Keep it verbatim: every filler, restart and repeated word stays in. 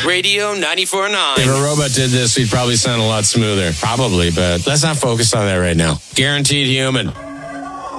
Radio ninety-four point nine. If a robot did this, we'd probably sound a lot smoother. Probably, but let's not focus on that right now. Guaranteed human.